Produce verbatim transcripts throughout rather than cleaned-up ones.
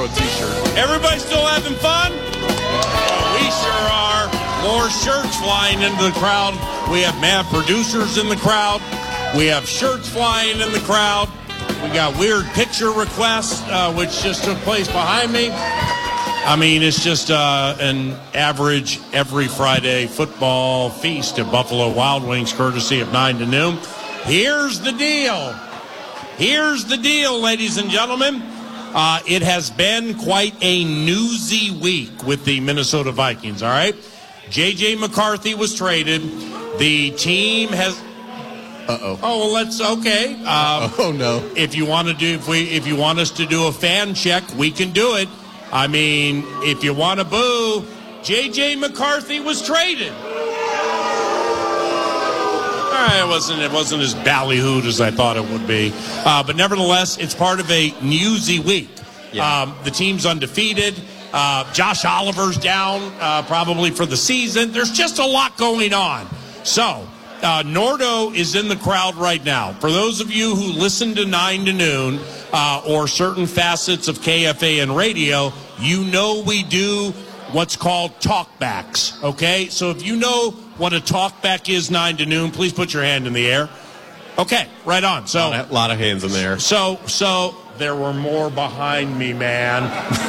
a t-shirt. Everybody still having fun? Well, we sure are. More shirts flying into the crowd. We have mad producers in the crowd. We have shirts flying in the crowd. We got weird picture requests, uh, which just took place behind me. I mean, it's just uh, an average every Friday football feast at Buffalo Wild Wings, courtesy of nine to noon. Here's the deal. Here's the deal, ladies and gentlemen. Uh, it has been quite a newsy week with the Minnesota Vikings, all right? J J McCarthy was traded. The team has... Uh-oh. Oh, well, let's... Okay. Um, oh, no. If you want to do... If we, if you want us to do a fan check, we can do it. I mean, if you want to boo, J J McCarthy was traded. All right, it wasn't it wasn't as ballyhooed as I thought it would be, uh, but nevertheless, it's part of a newsy week. Yeah. Um, the team's undefeated. Uh, Josh Oliver's down uh, probably for the season. There's just a lot going on. So uh, Nordo is in the crowd right now. For those of you who listen to nine to noon. Uh, or certain facets of K F A N radio, you know we do what's called talkbacks, okay? So if you know what a talkback is, nine to noon, please put your hand in the air. Okay, right on. So a lot of, lot of hands in there. So, so there were more behind me, man.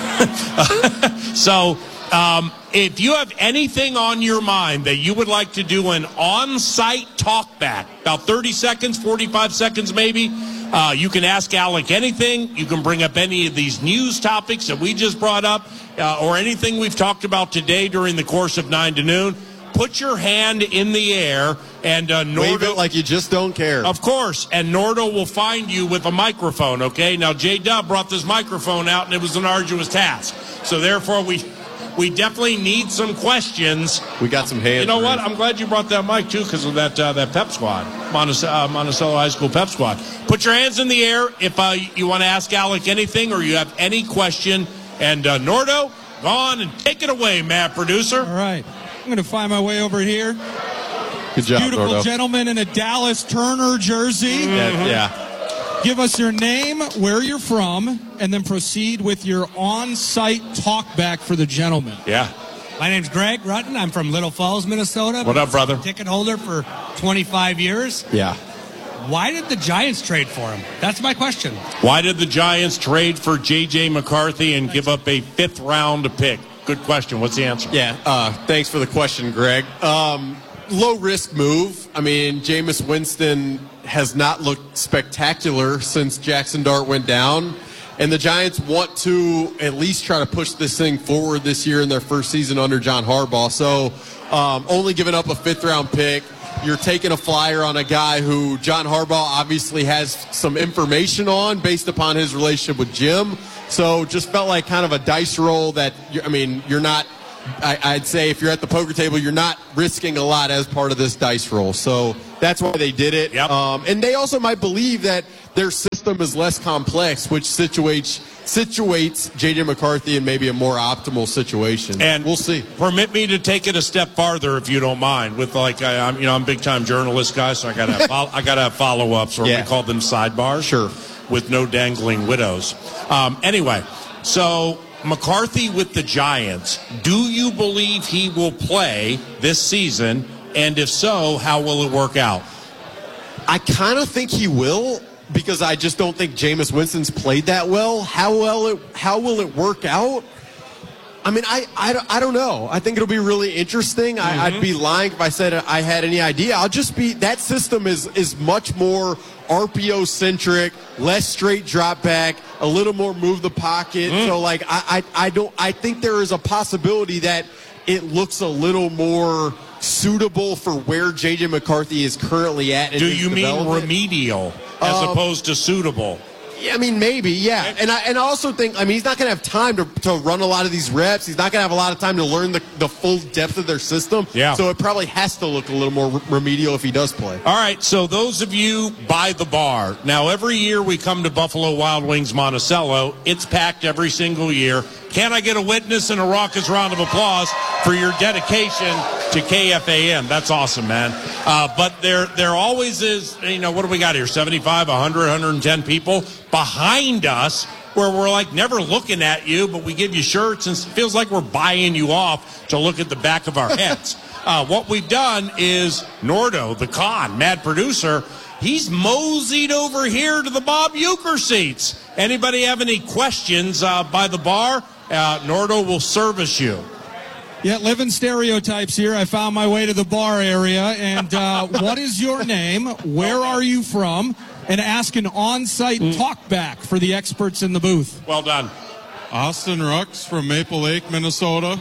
so um, if you have anything on your mind that you would like to do an on-site talkback, about thirty seconds, forty-five seconds maybe, Uh, you can ask Alec anything. You can bring up any of these news topics that we just brought up uh, or anything we've talked about today during the course of nine to noon. Put your hand in the air and uh, Nordo... Wave it like you just don't care. Of course. And Nordo will find you with a microphone, okay? Now, J-Dub brought this microphone out, and it was an arduous task. So, therefore, we... We definitely need some questions. We got some hands. You know raised. what? I'm glad you brought that mic, too, because of that uh, that pep squad, Monticello, uh, Monticello High School pep squad. Put your hands in the air if uh, you want to ask Alec anything or you have any question. And uh, Nordo, go on and take it away, Matt Producer. All right. I'm going to find my way over here. Good job, Beautiful Nordo. gentleman in a Dallas Turner jersey. Mm-hmm. Yeah. yeah. Give us your name, where you're from, and then proceed with your on-site talkback for the gentleman. Yeah. My name's Greg Rutten. I'm from Little Falls, Minnesota. What up, brother? Ticket holder for twenty-five years. Yeah. Why did the Giants trade for him? That's my question. Why did the Giants trade for J J McCarthy and give up a fifth round pick? Good question. What's the answer? Yeah. Uh, thanks for the question, Greg. Um, low risk move. I mean, Jameis Winston has not looked spectacular since Jackson Dart went down. And the Giants want to at least try to push this thing forward this year in their first season under John Harbaugh. So um, only giving up a fifth-round pick, you're taking a flyer on a guy who John Harbaugh obviously has some information on based upon his relationship with Jim. So just felt like kind of a dice roll that, I mean, you're not, I, I'd say if you're at the poker table, you're not risking a lot as part of this dice roll. So that's why they did it. Yep. Um, and they also might believe that their system is less complex, which situates situates J J McCarthy in maybe a more optimal situation. And we'll see. Permit me to take it a step farther, if you don't mind. With like, I, I'm you know I'm a big time journalist guy, so I gotta have fo- I gotta have follow ups, or Yeah. we call them sidebars. Sure. With no dangling widows. Um, anyway, so McCarthy with the Giants. Do you believe he will play this season? And if so, how will it work out? I kind of think he will, because I just don't think Jameis Winston's played that well. How well it, how will it work out? I mean, I, I, I don't know. I think it'll be really interesting. Mm-hmm. I, I'd be lying if I said I had any idea. I'll just be, that system is, is much more R P O-centric, less straight drop back, a little more move the pocket. Mm. So, like, I, I, I don't, I think there is a possibility that it looks a little more suitable for where J J McCarthy is currently at. In Do his you mean development. remedial as Um, opposed to suitable? Yeah, I mean, maybe, yeah. And I and I also think, I mean, he's not going to have time to, to run a lot of these reps. He's not going to have a lot of time to learn the, the full depth of their system. Yeah. So it probably has to look a little more remedial if he does play. All right, so those of you by the bar. Now, every year we come to Buffalo Wild Wings Monticello. It's packed every single year. Can I get a witness and a raucous round of applause for your dedication to K F A M? That's awesome, man. Uh, but there there always is, you know, what do we got here? seventy-five, one hundred, one hundred ten people behind us. where we're like never looking at you, but we give you shirts and it feels like we're buying you off to look at the back of our heads. uh, what we've done is Nordo, the con, mad producer, he's moseyed over here to the Bob Uecker seats. Anybody have any questions uh, by the bar? Uh, Nordo will service you. Yeah, living stereotypes here. I found my way to the bar area. And uh, what is your name? Where are you from? And ask an on-site mm. talkback for the experts in the booth. Well done. Austin Rux from Maple Lake, Minnesota.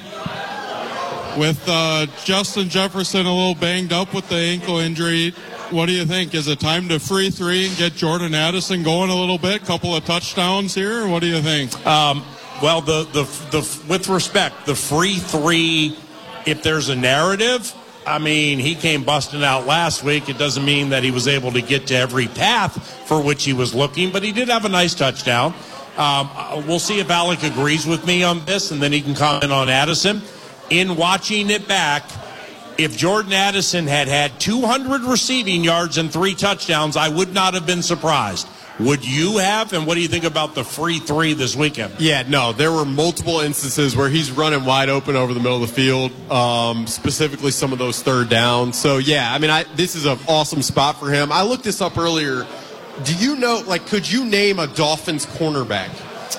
With uh, Justin Jefferson a little banged up with the ankle injury, what do you think? Is it time to free three and get Jordan Addison going a little bit? Couple of touchdowns here? Or what do you think? Um, well, the, the the with respect, the free three, if there's a narrative, I mean, he came busting out last week. It doesn't mean that he was able to get to every path for which he was looking, but he did have a nice touchdown. Um, we'll see if Alec agrees with me on this, and then he can comment on Addison. In watching it back, if Jordan Addison had had two hundred receiving yards and three touchdowns, I would not have been surprised. Would you have? And what do you think about the free three this weekend? Yeah, no, there were multiple instances where he's running wide open over the middle of the field, um, specifically some of those third downs. So, yeah, I mean, I, this is an awesome spot for him. I looked this up earlier. Do you know, like, could you name a Dolphins cornerback?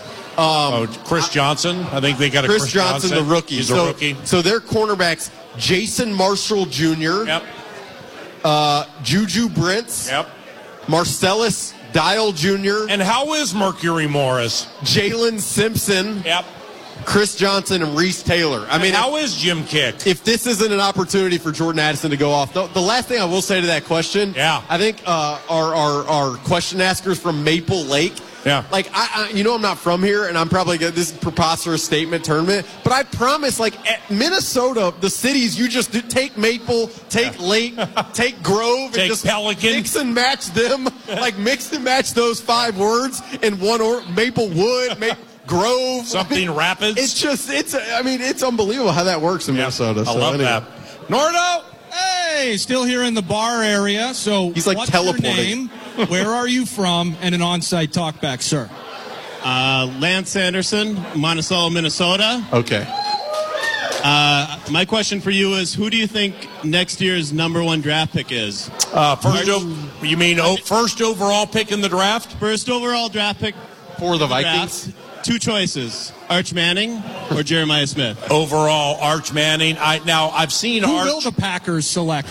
Um, oh, Chris Johnson. I think they got a Chris, Chris Johnson, Johnson, the rookie. He's so, a rookie. So their cornerbacks, Jason Marshall Junior Yep. Uh, Juju Brents. Yep. Marcellus Dial Junior And how is Mercury Morris? Jalen Simpson. Yep. Chris Johnson and Reese Taylor. I and mean, how is Jim Kick? If this isn't an opportunity for Jordan Addison to go off, the, the last thing I will say to that question, yeah, I think uh, our, our our question askers from Maple Lake, yeah, like I, I you know I'm not from here, and I'm probably gonna, this is a preposterous statement tournament, but I promise, like at Minnesota, the cities, you just do, take Maple, take yeah. Lake, take Grove, take and just Pelican, mix and match them, like mix and match those five words in one or Maplewood, Maple. Grove, something I mean, Rapids. It's just, it's. I mean, it's unbelievable how that works in yeah, Minnesota. I so love anyway. that. Nordo, hey, still here in the bar area. So he's like what's teleporting. Your name? Where are you from? And an on-site talkback, sir. Uh, Lance Anderson, Monticello, Minnesota. Okay. Uh, my question for you is, who do you think next year's number one draft pick is? Uh, first, o- you mean oh, first overall pick in the draft? First overall draft pick for the Vikings. Draft. Two choices: Arch Manning or Jeremiah Smith. Overall, Arch Manning. I now I've seen Who Arch. will the Packers select?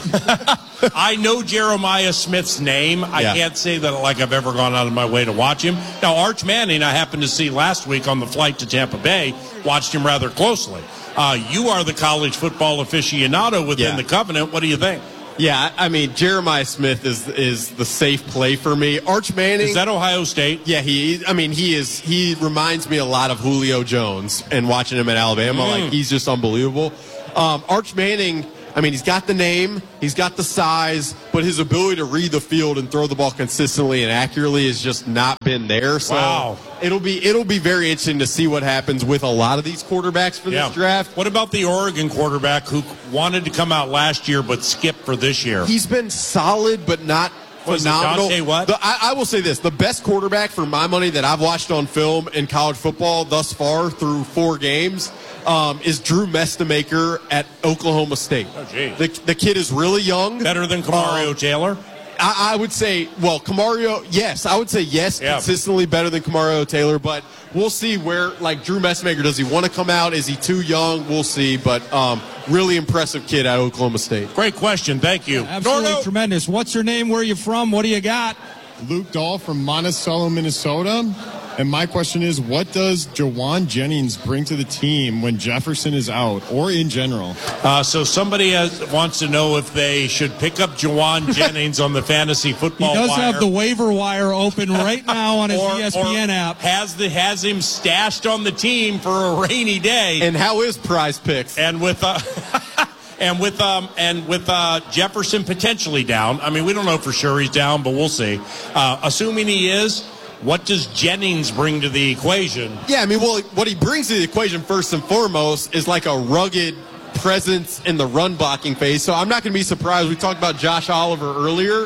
I know Jeremiah Smith's name. I yeah. can't say that like I've ever gone out of my way to watch him. Now, Arch Manning, I happened to see last week on the flight to Tampa Bay. Watched him rather closely. Uh, you are the college football aficionado within yeah. the Covenant. What do you think? Yeah, I mean, Jeremiah Smith is is the safe play for me. Arch Manning. Is that Ohio State? Yeah, he. I mean, he is. He reminds me a lot of Julio Jones, and watching him at Alabama, Mm. like he's just unbelievable. Um, Arch Manning. I mean, he's got the name, he's got the size, but his ability to read the field and throw the ball consistently and accurately has just not been there. So wow. it'll be it'll be very interesting to see what happens with a lot of these quarterbacks for yeah. this draft. What about the Oregon quarterback who wanted to come out last year but skipped for this year? He's been solid, but not Was phenomenal. It Dante what? The, I, I will say this: the best quarterback for my money that I've watched on film in college football thus far through four games um, is Drew Mestamaker at Oklahoma State. Oh, gee. The, the kid is really young. Better than Kamario um, Taylor? I, I would say, well, Kamario, yes. I would say yes, yeah. consistently better than Kamario Taylor, but we'll see where, like, Drew Messmaker, does he want to come out? Is he too young? We'll see, but um, really impressive kid at Oklahoma State. Great question. Thank you. Absolutely Nordo. tremendous. What's your name? Where are you from? What do you got? Luke Dahl from Monticello, Minnesota. And my question is, what does Jawan Jennings bring to the team when Jefferson is out, or in general? Uh, so somebody has, wants to know if they should pick up Jawan Jennings on the fantasy football He does wire. have the waiver wire open right now on his or, E S P N or app. Has the has him stashed on the team for a rainy day. And how is Prize Picks? And with uh, and with um and with uh, Jefferson potentially down. I mean, we don't know for sure he's down, but we'll see. Uh, assuming he is, what does Jennings bring to the equation? Yeah, I mean, well, what he brings to the equation first and foremost is like a rugged presence in the run blocking phase. So I'm not going to be surprised. We talked about Josh Oliver earlier.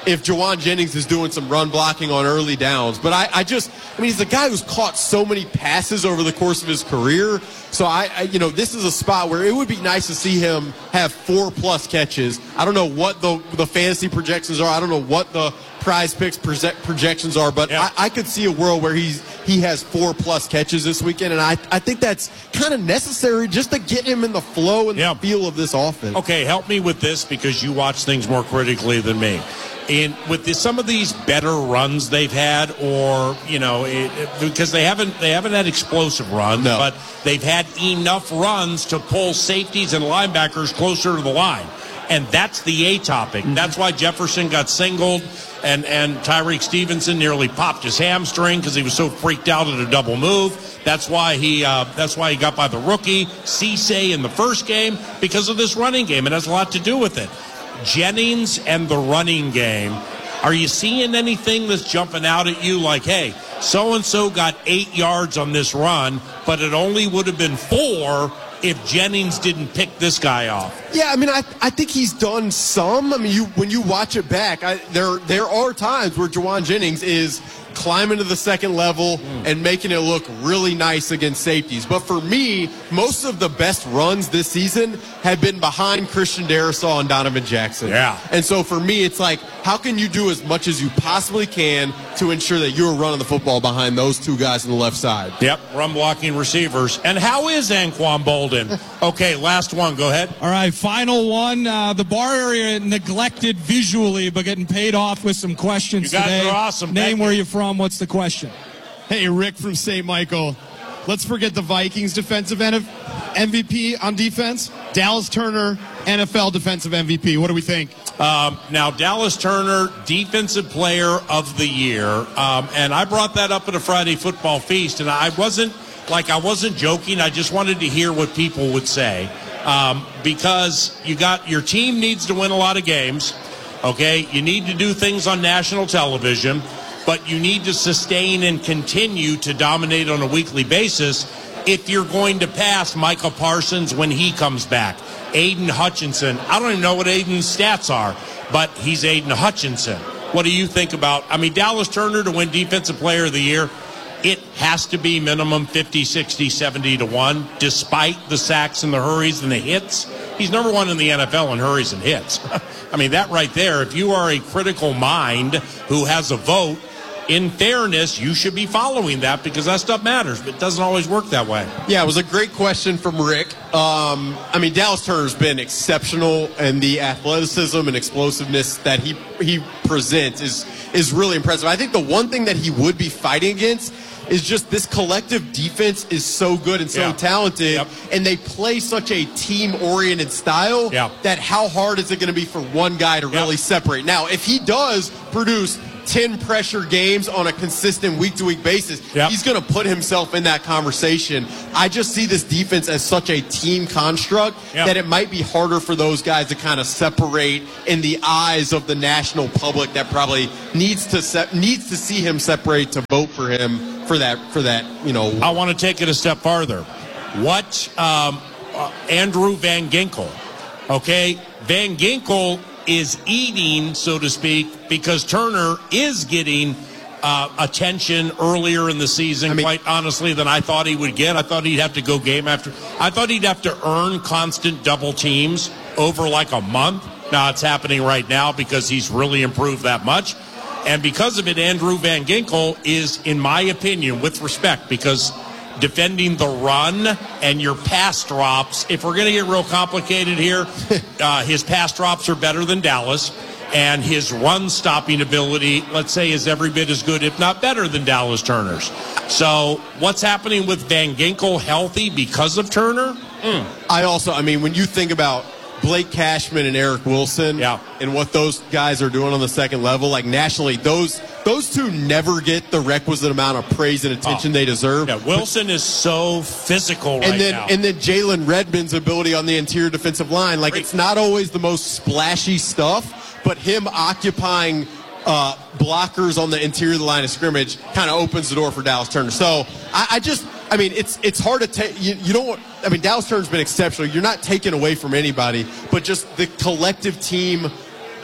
if Jawan Jennings is doing some run blocking on early downs. But I, I just, I mean, he's a guy who's caught so many passes over the course of his career. So, I, I you know, this is a spot where it would be nice to see him have four-plus catches. I don't know what the, the fantasy projections are. I don't know what the Prize Picks proje- projections are, but yeah. I, I could see a world where he's he has four-plus catches this weekend, and I, I think that's kind of necessary just to get him in the flow and yeah. the feel of this offense. Okay, help me with this because you watch things more critically than me. In with the, some of these better runs they've had, or you know, it, it, because they haven't they haven't had explosive runs, no. but they've had enough runs to pull safeties and linebackers closer to the line, and that's the A topic. Mm-hmm. That's why Jefferson got singled, and and Tyreek Stevenson nearly popped his hamstring because he was so freaked out at a double move. That's why he uh, that's why he got by the rookie Cisse in the first game because of this running game. It has a lot to do with it. Jennings and the running game, are you seeing anything that's jumping out at you like, hey, so-and-so got eight yards on this run, but it only would have been four if Jennings didn't pick this guy off? Yeah, I mean, I I think he's done some. I mean, you when you watch it back, I, there there are times where Jawan Jennings is climbing to the second level mm. and making it look really nice against safeties. But for me, most of the best runs this season have been behind Christian Darrisaw and Donovan Jackson. Yeah. And so for me, it's like, how can you do as much as you possibly can to ensure that you're running the football behind those two guys on the left side? Yep, run blocking receivers. And how is Anquan Bolden? Okay, last one. Go ahead. All right, final one. Uh, the bar area neglected visually, but getting paid off with some questions you guys today. are awesome. Name Thank where you. you're from. What's the question? Hey, Rick from Saint Michael. Let's forget the Vikings defensive M V P on defense. Dallas Turner, N F L defensive M V P. What do we think? Um, now, Dallas Turner, Defensive Player of the Year. Um, and I brought that up at a Friday Football Feast, and I wasn't, like, I wasn't joking. I just wanted to hear what people would say. Um, because you got, your team needs to win a lot of games, okay? You need to do things on national television, but you need to sustain and continue to dominate on a weekly basis if you're going to pass Michael Parsons when he comes back. Aiden Hutchinson, I don't even know what Aiden's stats are, but he's Aiden Hutchinson. What do you think about, I mean, Dallas Turner to win Defensive Player of the Year, it has to be minimum fifty, sixty, seventy to one, despite the sacks and the hurries and the hits. He's number one in the N F L in hurries and hits. I mean, that right there, if you are a critical mind who has a vote, in fairness, you should be following that because that stuff matters, but it doesn't always work that way. Yeah, it was a great question from Rick. Um, I mean, Dallas Turner's been exceptional, and the athleticism and explosiveness that he he presents is is really impressive. I think the one thing that he would be fighting against is just this collective defense is so good and so yeah. talented, yep. and they play such a team-oriented style yeah. that how hard is it going to be for one guy to yep. really separate? Now, if he does produce ten pressure games on a consistent week-to-week basis, yep. he's going to put himself in that conversation. I just see this defense as such a team construct yep. that it might be harder for those guys to kind of separate in the eyes of the national public that probably needs to se- needs to see him separate to vote for him for that for that you know. I want to take it a step farther. What um, uh, Andrew Van Ginkel, okay, Van Ginkel is eating, so to speak, because Turner is getting uh, attention earlier in the season, I mean, quite honestly, than I thought he would get. I thought he'd have to go game after. I thought he'd have to earn constant double teams over like a month. Now it's happening right now because he's really improved that much. And because of it, Andrew Van Ginkel is, in my opinion, with respect, because defending the run and your pass drops, if we're going to get real complicated here, uh, his pass drops are better than Dallas, and his run stopping ability, let's say, is every bit as good, if not better, than Dallas Turner's. So what's happening with Van Ginkel healthy because of Turner? Mm. I also, I mean, when you think about Blake Cashman and Eric Wilson yeah. and what those guys are doing on the second level, like nationally, those those two never get the requisite amount of praise and attention oh. they deserve. Yeah, Wilson but, is so physical right and then, now. And then Jalen Redmond's ability on the interior defensive line, like Great. It's not always the most splashy stuff, but him occupying uh, blockers on the interior of the line of scrimmage kind of opens the door for Dallas Turner. So I, I just, I mean, it's it's hard to take. You, you don't. I mean, Dallas Turner's been exceptional. You're not taking away from anybody, but just the collective team.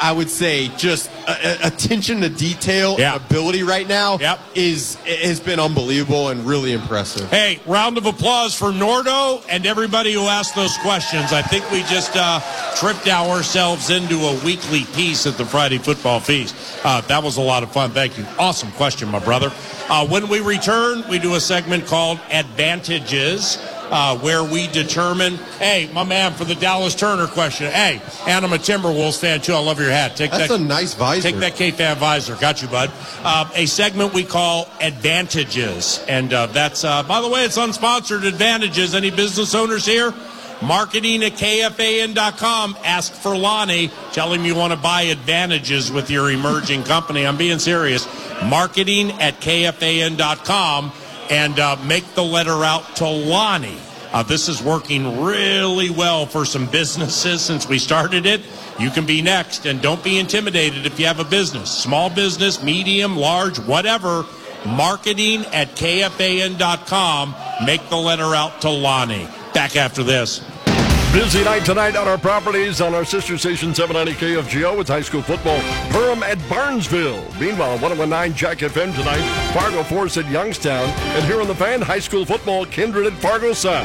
I would say just uh, attention to detail Yeah. and ability right now Yep. is has been unbelievable and really impressive. Hey, round of applause for Nordo and everybody who asked those questions. I think we just uh, tripped ourselves into a weekly piece at the Friday Football Feast. Uh, that was a lot of fun. Thank you. Awesome question, my brother. Uh, when we return, we do a segment called Advantages, uh, where we determine, hey, my man, for the Dallas Turner question, hey, and I'm a Timberwolves fan, too. I love your hat. Take That's that, a nice visor. Take that K-Fan visor. Got you, bud. Uh, a segment we call Advantages. And uh, that's, uh, by the way, it's unsponsored Advantages. Any business owners here? Marketing at K F A N dot com. Ask for Lonnie. Tell him you want to buy Advantages with your emerging company. I'm being serious. Marketing at K F A N dot com. And uh, make the letter out to Lonnie. Uh, this is working really well for some businesses since we started it. You can be next, and don't be intimidated if you have a business. Small business, medium, large, whatever. Marketing at K F A N dot com. Make the letter out to Lonnie. Back after this. Busy night tonight on our properties on our sister station seven ninety K F G O with high school football. Perham at Barnesville. Meanwhile, one oh nine Jack F M tonight. Fargo Force at Youngstown. And here on the fan, high school football, Kindred at Fargo South.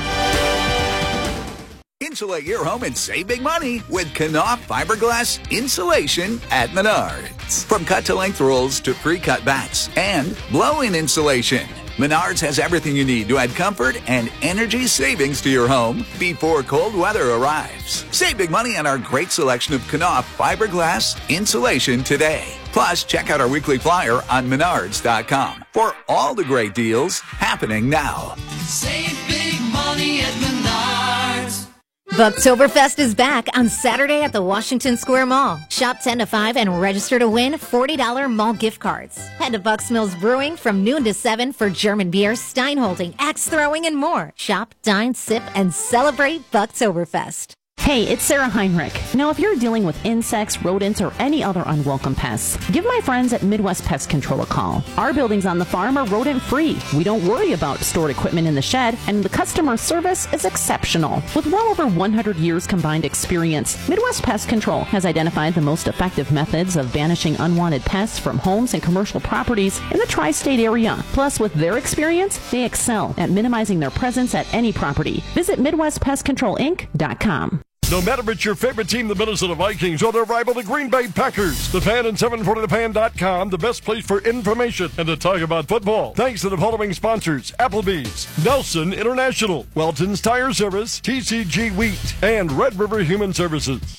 Insulate your home and save big money with Knauf fiberglass insulation at Menards. From cut-to-length rolls to pre-cut backs and blow-in insulation, Menards has everything you need to add comfort and energy savings to your home before cold weather arrives. Save big money on our great selection of Knauf fiberglass insulation today. Plus, check out our weekly flyer on menards dot com for all the great deals happening now. Save big money at Menards. Bucktoberfest is back on Saturday at the Washington Square Mall. Shop ten to five and register to win forty dollars mall gift cards. Head to Bucks Mills Brewing from noon to seven for German beer, stein holding, axe throwing, and more. Shop, dine, sip, and celebrate Bucktoberfest. Hey, it's Sarah Heinrich. Now, if you're dealing with insects, rodents, or any other unwelcome pests, give my friends at Midwest Pest Control a call. Our buildings on the farm are rodent-free. We don't worry about stored equipment in the shed, and the customer service is exceptional. With well over one hundred years combined experience, Midwest Pest Control has identified the most effective methods of banishing unwanted pests from homes and commercial properties in the tri-state area. Plus, with their experience, they excel at minimizing their presence at any property. Visit Midwest Pest Control Inc dot com. No matter if it's your favorite team, the Minnesota Vikings, or their rival, the Green Bay Packers, the Fan and seven forty the fan dot com, the best place for information and to talk about football. Thanks to the following sponsors: Applebee's, Nelson International, Welton's Tire Service, T C G Wheat, and Red River Human Services.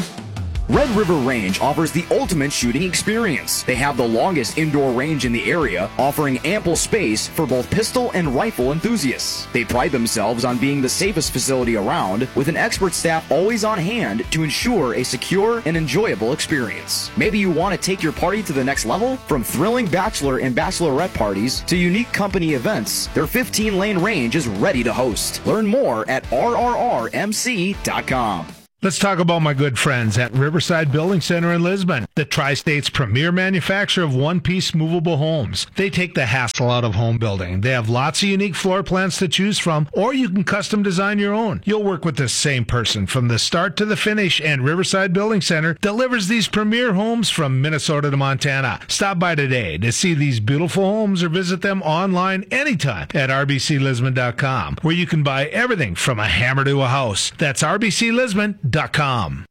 Red River Range offers the ultimate shooting experience. They have the longest indoor range in the area, offering ample space for both pistol and rifle enthusiasts. They pride themselves on being the safest facility around, with an expert staff always on hand to ensure a secure and enjoyable experience. Maybe you want to take your party to the next level? From thrilling bachelor and bachelorette parties to unique company events, their fifteen lane range is ready to host. Learn more at R R R M C dot com. Let's talk about my good friends at Riverside Building Center in Lisbon, the Tri-State's premier manufacturer of one-piece movable homes. They take the hassle out of home building. They have lots of unique floor plans to choose from, or you can custom design your own. You'll work with the same person from the start to the finish, and Riverside Building Center delivers these premier homes from Minnesota to Montana. Stop by today to see these beautiful homes or visit them online anytime at R B C Lisbon dot com, where you can buy everything from a hammer to a house. That's R B C Lisbon dot com.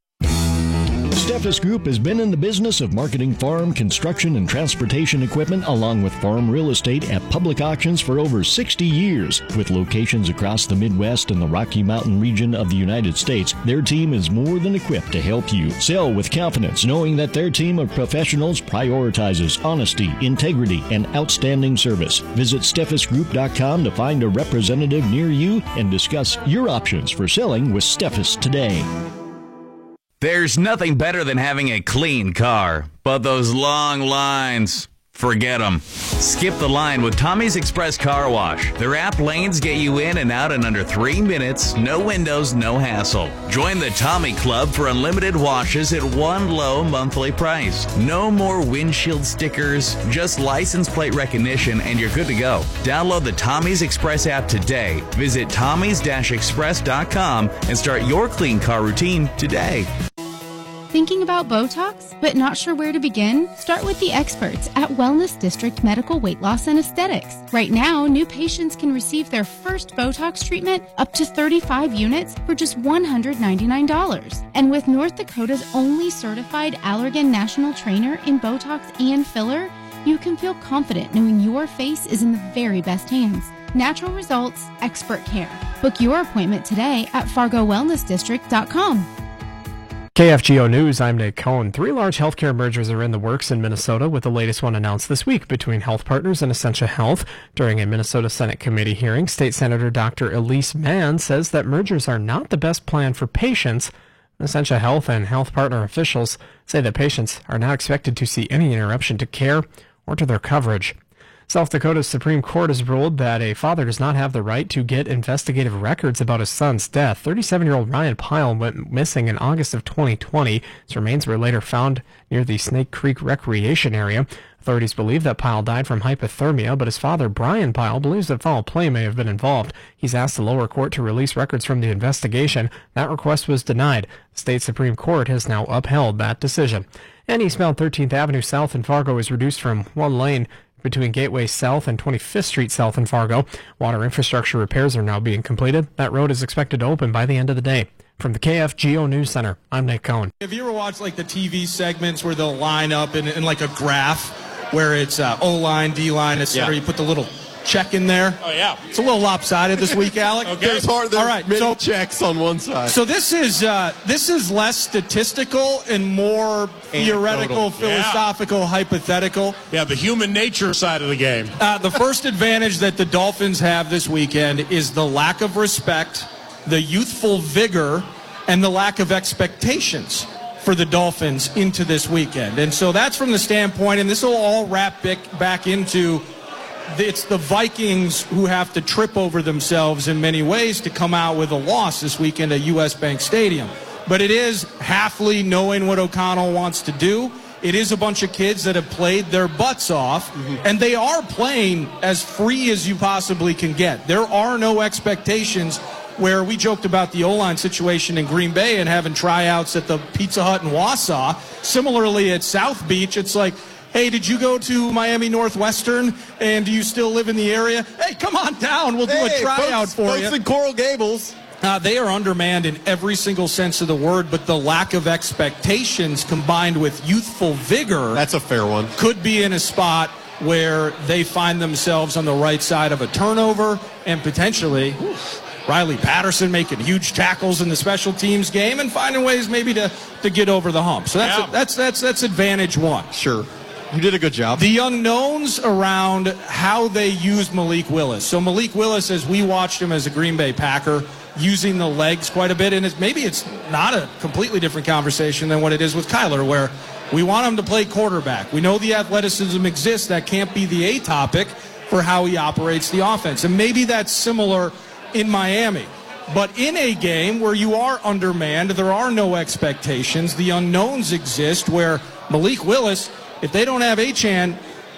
Steffes Group has been in the business of marketing farm, construction, and transportation equipment along with farm real estate at public auctions for over sixty years. With locations across the Midwest and the Rocky Mountain region of the United States, their team is more than equipped to help you sell with confidence, knowing that their team of professionals prioritizes honesty, integrity, and outstanding service. Visit Steffes Group dot com to find a representative near you and discuss your options for selling with Steffes today. There's nothing better than having a clean car, but those long lines, forget them. Skip the line with Tommy's Express Car Wash. Their app lanes get you in and out in under three minutes, no windows, no hassle. Join the Tommy Club for unlimited washes at one low monthly price. No more windshield stickers, just license plate recognition, and you're good to go. Download the Tommy's Express app today. Visit Tommy's Express dot com and start your clean car routine today. Thinking about Botox, but not sure where to begin? Start with the experts at Wellness District Medical Weight Loss and Aesthetics. Right now, new patients can receive their first Botox treatment up to thirty-five units for just one hundred ninety-nine dollars. And with North Dakota's only certified Allergan National Trainer in Botox and filler, you can feel confident knowing your face is in the very best hands. Natural results, expert care. Book your appointment today at fargo wellness district dot com. K F G O News, I'm Nate Cohn. Three large healthcare mergers are in the works in Minnesota, with the latest one announced this week between Health Partners and Essentia Health. During a Minnesota Senate committee hearing, State Senator Doctor Elise Mann says that mergers are not the best plan for patients. Essentia Health and Health Partner officials say that patients are not expected to see any interruption to care or to their coverage. South Dakota's Supreme Court has ruled that a father does not have the right to get investigative records about his son's death. thirty-seven-year-old Ryan Pyle went missing in August of twenty twenty. His remains were later found near the Snake Creek Recreation Area. Authorities believe that Pyle died from hypothermia, but his father, Brian Pyle, believes that foul play may have been involved. He's asked the lower court to release records from the investigation. That request was denied. The state Supreme Court has now upheld that decision. And eastbound thirteenth Avenue South in Fargo is reduced from one lane between Gateway South and twenty-fifth Street South in Fargo. Water infrastructure repairs are now being completed. That road is expected to open by the end of the day. From the K F G O News Center, I'm Nate Cohn. Have you ever watched like the T V segments where they'll line up in, in like a graph where it's uh, O-line, D-line, et cetera? Yeah. You put the little check in there. Oh, yeah. It's a little lopsided this week, Alec. Okay. There's hard, there's All right, many so checks on one side. So this is uh, this is less statistical and more theoretical, Anecdotal. philosophical, hypothetical. Yeah, the human nature side of the game. Uh, the first advantage that the Dolphins have this weekend is the lack of respect, the youthful vigor, and the lack of expectations for the Dolphins into this weekend. And so that's from the standpoint, and this will all wrap back into it's the Vikings who have to trip over themselves in many ways to come out with a loss this weekend at U S Bank Stadium. But it is Hafley knowing what O'Connell wants to do. It is a bunch of kids that have played their butts off, mm-hmm. and they are playing as free as you possibly can get. There are no expectations where we joked about the O-line situation in Green Bay and having tryouts at the Pizza Hut in Wausau. Similarly at South Beach, it's like, hey, did you go to Miami Northwestern, and do you still live in the area? Hey, come on down. We'll do hey, a tryout folks, for folks you. Folks in Coral Gables. Uh, they are undermanned in every single sense of the word, but the lack of expectations combined with youthful vigor. That's a fair one. Could be in a spot where they find themselves on the right side of a turnover and potentially oof, Riley Patterson making huge tackles in the special teams game and finding ways maybe to, to get over the hump. So that's, yeah. a, that's, that's, that's advantage one. Sure. You did a good job. The unknowns around how they use Malik Willis. So Malik Willis, as we watched him as a Green Bay Packer, using the legs quite a bit, and it's, maybe it's not a completely different conversation than what it is with Kyler, where we want him to play quarterback. We know the athleticism exists. That can't be the A topic for how he operates the offense. And maybe that's similar in Miami. But in a game where you are undermanned, there are no expectations, the unknowns exist where Malik Willis, if they don't have Achane,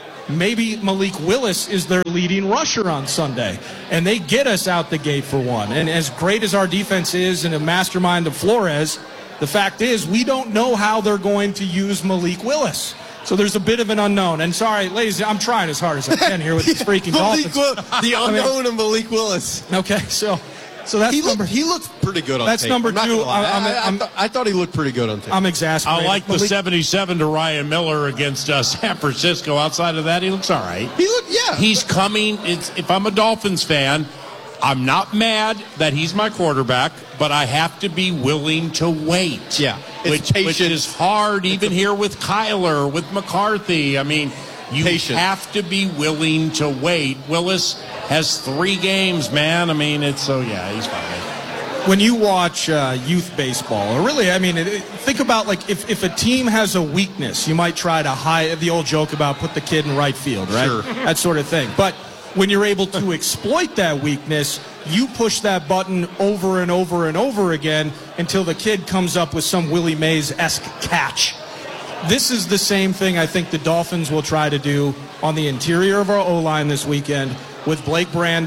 maybe Malik Willis is their leading rusher on Sunday. And they get us out the gate for one. And as great as our defense is and a mastermind of Flores, the fact is we don't know how they're going to use Malik Willis. So there's a bit of an unknown. And sorry, ladies, I'm trying as hard as I can here with these freaking Dolphins. The unknown I mean, of Malik Willis. Okay, so... So that's he number. Looked, he looked pretty good on that's tape. That's number two. I, I'm, I, I'm, I, I thought he looked pretty good on tape. I'm exasperated. I like the Malik, seventy-seven to Ryan Miller against uh, San Francisco. Outside of that, he looks all right. He looked, yeah. He's coming. It's, if I'm a Dolphins fan, I'm not mad that he's my quarterback, but I have to be willing to wait. Yeah, which, which is hard even a, here with Kyler, with McCarthy. I mean, you patient. have to be willing to wait. Willis has three games, man. I mean, it's so, yeah, he's fine. When you watch uh, youth baseball, or really, I mean, it, it, think about like if, if a team has a weakness, you might try to hide the old joke about put the kid in right field, right? Sure. That sort of thing. But when you're able to exploit that weakness, you push that button over and over and over again until the kid comes up with some Willie Mays-esque catch. This is the same thing I think the Dolphins will try to do on the interior of our O-line this weekend with Blake Brandel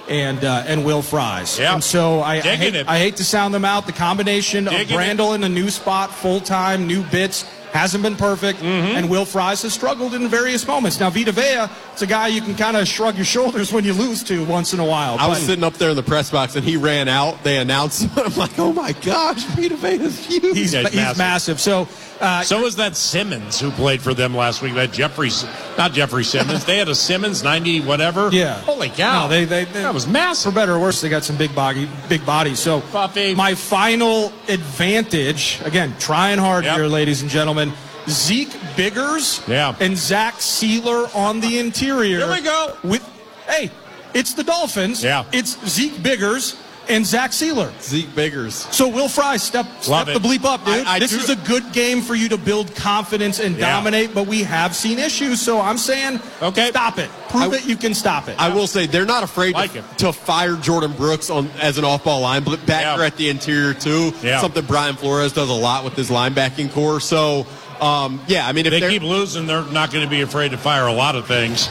and uh, and Will Fries. Yeah. And so I, I, Digging hate, it. I hate to sound them out. The combination Digging of Brandel in a new spot, full-time, new bits, hasn't been perfect, Mm-hmm. and Will Fries has struggled in various moments. Now, Vita Vea, it's a guy you can kind of shrug your shoulders when you lose to once in a while. I was but- sitting up there in the press box, and he ran out. They announced him. I'm like, oh, my gosh, Vita Vea is huge. He's, Yeah, he's he's massive. massive. So, uh, So is that Simmons who played for them last week. That Jeffrey, not Jeffrey Simmons. They had a Simmons, ninety whatever. yeah. Holy cow. No, they, they, they, that was massive. For better or worse, they got some big body, big bodies. So, Puppy. my final advantage, again, trying hard Yep. here, ladies and gentlemen, Zeke Biggers Yeah. and Zach Sealer on the interior. Here we go. With, hey, it's the Dolphins. Yeah. It's Zeke Biggers and Zach Sealer. Zeke Biggers. So Will Fry, step, step Love the it. bleep up, dude. I- I this do- is a good game for you to build confidence and Yeah. dominate, but we have seen issues. So I'm saying, Okay. stop it. Prove I- it. You can stop it. I will say they're not afraid Like to, it. to fire Jordan Brooks on as an off-ball linebacker Yeah. at the interior too. Yeah. Something Brian Flores does a lot with his linebacking core. So, um, yeah, I mean, if They they're keep losing, they're not going to be afraid to fire a lot of things.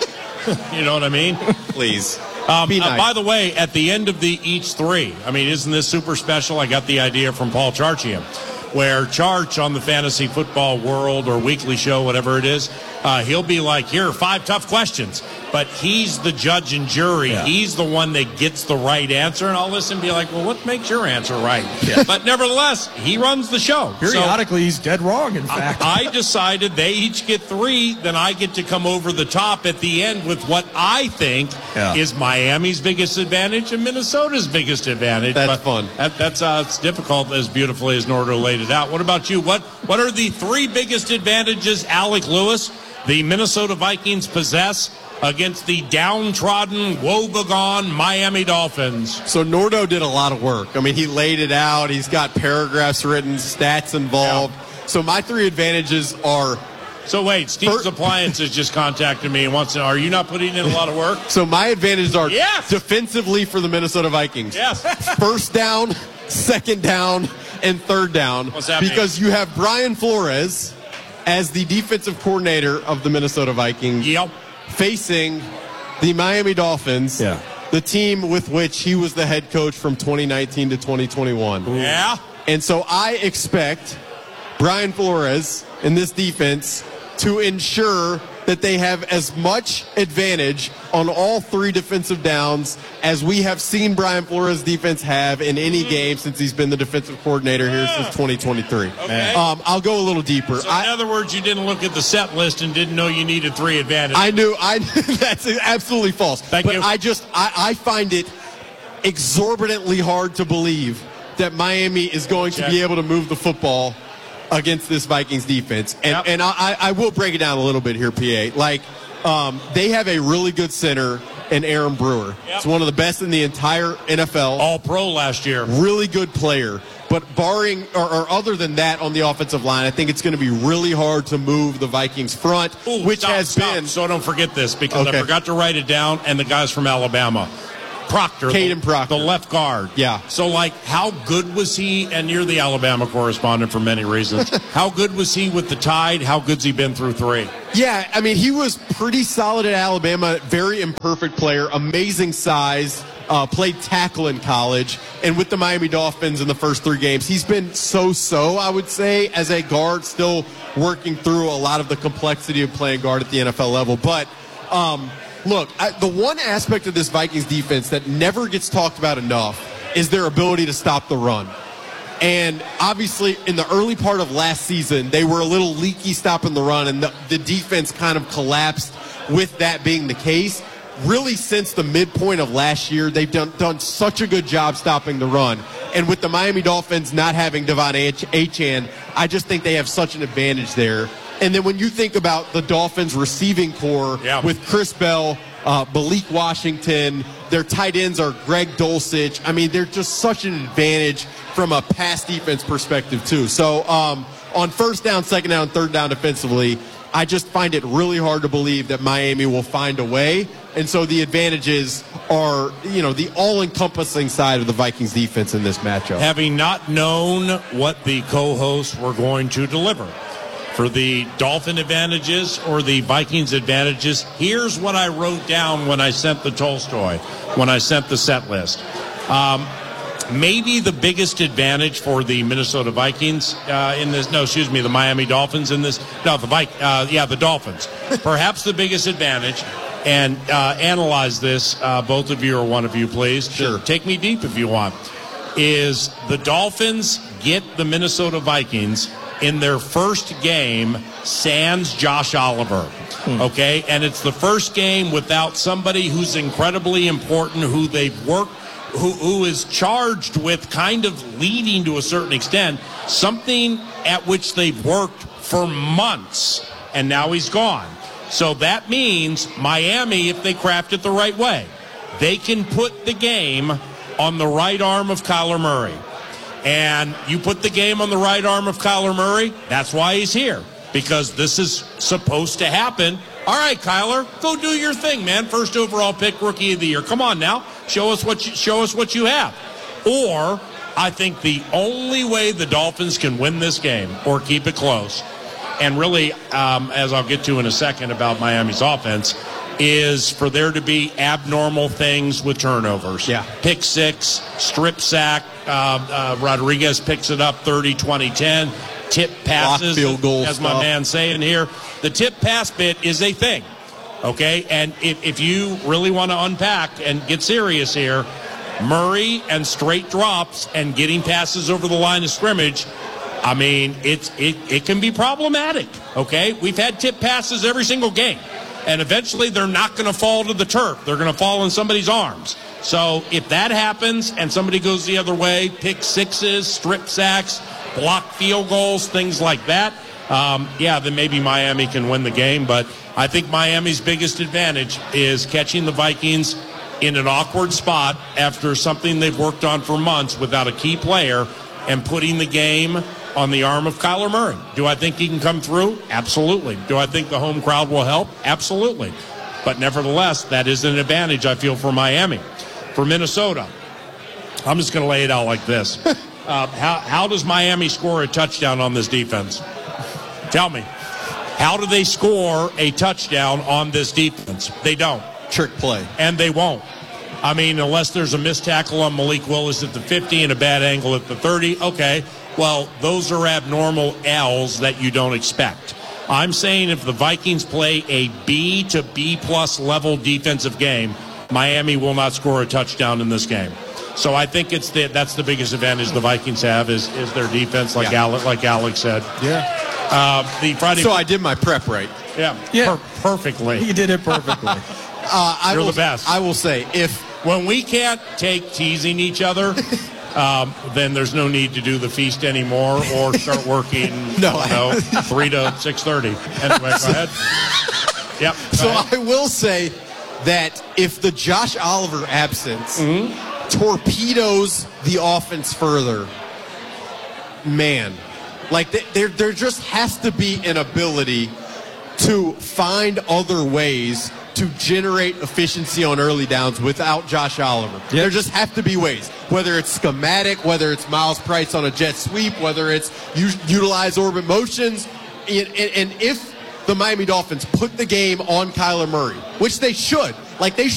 You know what I mean? please Um, be uh, nice. by the way, at the end of the each three, I mean, isn't this super special? I got the idea from Paul Charchian, where Charch on the Fantasy Football World or Weekly Show, whatever it is, uh, he'll be like, here are five tough questions. But he's the judge and jury. Yeah. He's the one that gets the right answer. And I'll listen and be like, well, what makes your answer right? But nevertheless, he runs the show. So- Periodically, he's dead wrong, in fact. I decided they each get three, then I get to come over the top at the end with what I think Yeah. is Miami's biggest advantage and Minnesota's biggest advantage. That's But fun. That, that's uh, it's difficult, as beautifully as Nordo laid it out. What about you? What What are the three biggest advantages, Alec Lewis, the Minnesota Vikings possess against the downtrodden, woebegone Miami Dolphins? So Nordo did a lot of work. I mean, he laid it out. He's got paragraphs written, stats involved. So my three advantages are. So wait, Steve's Fir- Appliances just contacted me and wants to. Are you not putting in a lot of work? So my advantages are Yes! defensively for the Minnesota Vikings. Yes. First down, second down, and third down. What's that mean? Because you have Brian Flores as the defensive coordinator of the Minnesota Vikings. Yep. Facing the Miami Dolphins, Yeah. the team with which he was the head coach from twenty nineteen to twenty twenty-one. Yeah. And so I expect Brian Flores in this defense to ensure that they have as much advantage on all three defensive downs as we have seen Brian Flores' defense have in any game since he's been the defensive coordinator here since twenty twenty-three. Okay. Um, I'll go a little deeper. So I, in other words, you didn't look at the set list and didn't know you needed three advantages. I knew I that's absolutely false. Thank but you. I just I, I find it exorbitantly hard to believe that Miami is going Check. to be able to move the football against this Vikings defense. And Yep. and I, I will break it down a little bit here, P A. Like um, they have a really good center in Aaron Brewer. Yep. It's one of the best in the entire N F L. All pro last year. Really good player. But barring or, or other than that on the offensive line, I think it's going to be really hard to move the Vikings front, Ooh, which stop, has stop. been So don't forget this because Okay. I forgot to write it down. And the guys from Alabama, Proctor, Caden the, Proctor. the left guard. Yeah. So like, how good was he? And you're the Alabama correspondent for many reasons. How good was he with the Tide? How good's he been through three? Yeah, I mean, he was pretty solid at Alabama, very imperfect player, amazing size, uh, played tackle in college, and with the Miami Dolphins in the first three games, he's been so-so, I would say, as a guard, still working through a lot of the complexity of playing guard at the N F L level. But, um, look, I, the one aspect of this Vikings defense that never gets talked about enough is their ability to stop the run. And obviously, in the early part of last season, they were a little leaky stopping the run, and the, the defense kind of collapsed with that being the case. Really, since the midpoint of last year, they've done, done such a good job stopping the run. And with the Miami Dolphins not having Devon Achane, I just think they have such an advantage there. And then when you think about the Dolphins' receiving core Yeah. with Chris Bell, uh, Malik Washington, their tight ends are Greg Dulcich. I mean, they're just such an advantage from a pass defense perspective, too. So um, on first down, second down, third down defensively, I just find it really hard to believe that Miami will find a way. And so the advantages are, you know, the all-encompassing side of the Vikings defense in this matchup. Having not known what the co-hosts were going to deliver. for the Dolphin advantages or the Vikings advantages, here's what I wrote down when I sent the Tolstoy, when I sent the set list. Um, maybe the biggest advantage for the Minnesota Vikings uh, in this, no, excuse me, the Miami Dolphins in this, no, the Vik, uh, yeah, the Dolphins. Perhaps the biggest advantage, and uh, analyze this, uh, both of you or one of you, please. Sure. Take me deep if you want. Is the Dolphins get the Minnesota Vikings in their first game sans Josh Oliver, hmm. okay? And it's the first game without somebody who's incredibly important, who they've worked, who, who is charged with kind of leading to a certain extent, something at which they've worked for months, and now he's gone. So that means Miami, if they craft it the right way, they can put the game on the right arm of Kyler Murray. And you put the game on the right arm of Kyler Murray, that's why he's here, because this is supposed to happen. All right, Kyler, go do your thing, man. First overall pick, rookie of the year. Come on now, show us what you, show us what you have. Or I think the only way the Dolphins can win this game or keep it close, and really, um, as I'll get to in a second about Miami's offense, is for there to be abnormal things with turnovers. Yeah. Pick six, strip sack, uh, uh, Rodriguez picks it up thirty, twenty, ten, tip passes, field goal as stuff. my man's saying here. The tip pass bit is a thing, okay? And if, if you really want to unpack and get serious here, Murray and straight drops and getting passes over the line of scrimmage, I mean, it's it, it can be problematic, okay? We've had tip passes every single game. And eventually they're not going to fall to the turf. They're going to fall in somebody's arms. So if that happens and somebody goes the other way, pick sixes, strip sacks, block field goals, things like that, um, yeah, then maybe Miami can win the game. But I think Miami's biggest advantage is catching the Vikings in an awkward spot after something they've worked on for months without a key player and putting the game on the arm of Kyler Murray. Do I think he can come through? Absolutely. Do I think the home crowd will help? Absolutely. But nevertheless, that is an advantage, I feel, for Miami. For Minnesota, I'm just going to lay it out like this. uh, how, how does Miami score a touchdown on this defense? Tell me. How do they score a touchdown on this defense? They don't. Trick play. And they won't. I mean, unless there's a missed tackle on Malik Willis at the fifty and a bad angle at the thirty, okay. Well, those are abnormal L's that you don't expect. I'm saying if the Vikings play a B to B plus level defensive game, Miami will not score a touchdown in this game. So I think it's the, that's the biggest advantage the Vikings have is, is their defense, like yeah. Alex, like Alex said. Yeah. Uh, the Friday. So I did my prep right. Yeah. Yeah. Per- perfectly. You did it perfectly. uh, I You're will, the best. I will say if when we can't take teasing each other. Um, then there's no need to do the feast anymore or start working no, you know, three to six thirty. Anyway, go ahead. Yep. Go so ahead. I will say that if the Josh Oliver absence mm-hmm. torpedoes the offense further, man, like there, there just has to be an ability to find other ways to generate efficiency on early downs without Josh Oliver. Yep. There just have to be ways, whether it's schematic, whether it's Miles Price on a jet sweep, whether it's u- utilize orbit motions. And, and, and if the Miami Dolphins put the game on Kyler Murray, which they should, like they